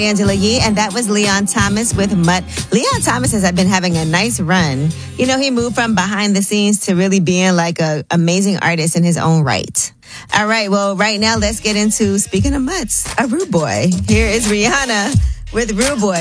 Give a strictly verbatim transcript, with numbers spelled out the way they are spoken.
Angela Yee, and that was Leon Thomas with Mutt. Leon Thomas has been having a nice run. You know, he moved from behind the scenes to really being like an amazing artist in his own right. All right, well, right now, let's get into, speaking of Mutts, a Rude Boy. Here is Rihanna with Rude Boy.